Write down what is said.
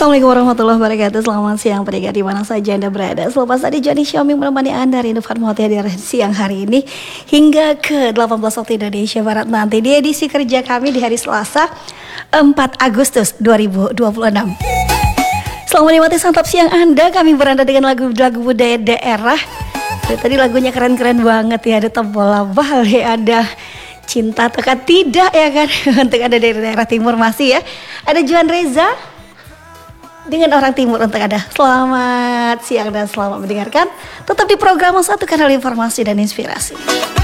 Assalamualaikum warahmatullahi wabarakatuh. Selamat siang pendengar di mana saja Anda berada. Selepas tadi Johnny Xiaoming menemani Anda, Rindu Fatmawati hadir siang hari ini hingga ke 18 waktu Indonesia Barat nanti di edisi kerja kami di hari Selasa 4 Agustus 2026. Selamat menikmati santap siang Anda. Kami beranda dengan lagu-lagu budaya daerah. Dari tadi lagunya keren-keren banget ya. Ada Tembola Bali, ada Cinta Tekan Tidak ya kan. Untuk Anda dari daerah timur masih ya. Ada Juan Reza dengan orang timur untuk Anda. Selamat siang dan selamat mendengarkan. Tetap di program Satu Kanal Informasi dan Inspirasi.